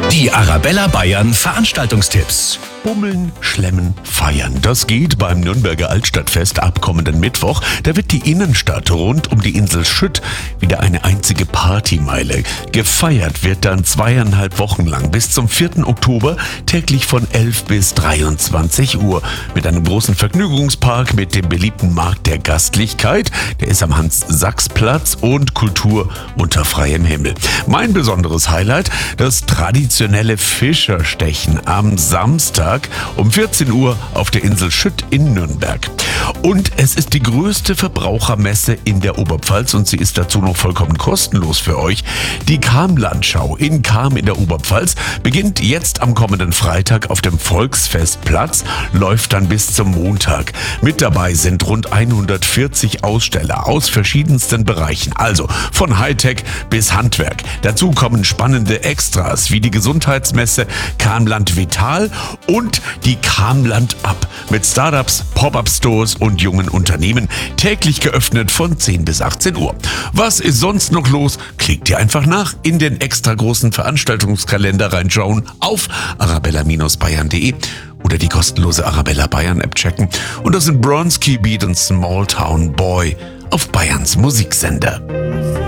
Die Arabella Bayern Veranstaltungstipps. Bummeln, schlemmen, feiern. Das geht beim Nürnberger Altstadtfest ab kommenden Mittwoch. Da wird die Innenstadt rund um die Insel Schütt wieder eine einzige Partymeile. Gefeiert wird dann 2,5 Wochen lang bis zum 4. Oktober täglich von 11 bis 23 Uhr mit einem großen Vergnügungspark, mit dem beliebten Markt der Gastlichkeit. Der ist am Hans-Sachs-Platz und Kultur unter freiem Himmel. Mein besonderes Highlight, das traditionelle Fischerstechen am Samstag um 14 Uhr auf der Insel Schütt in Nürnberg. Und es ist die größte Verbrauchermesse in der Oberpfalz und sie ist dazu noch vollkommen kostenlos für euch. Die Kamlandschau in Kam in der Oberpfalz beginnt jetzt am kommenden Freitag auf dem Volksfestplatz, läuft dann bis zum Montag. Mit dabei sind rund 140 Aussteller aus verschiedensten Bereichen, also von Hightech bis Handwerk. Dazu kommen spannende Extras wie die Gesundheitsmesse Kamland Vital und die Kamland Up mit Startups, Pop-Up-Stores und jungen Unternehmen, täglich geöffnet von 10 bis 18 Uhr. Was ist sonst noch los? Klickt ihr einfach nach in den extra großen Veranstaltungskalender reinschauen auf arabella-bayern.de oder die kostenlose Arabella Bayern App checken. Und das sind Bronski Beat und Small Town Boy auf Bayerns Musiksender.